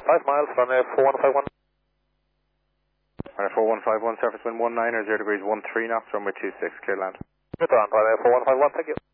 5 miles, runway 4151. Runway 4151, surface wind 19 or 0 degrees 13 knots, runway 26, clear land. Good on, runway 4151, thank you.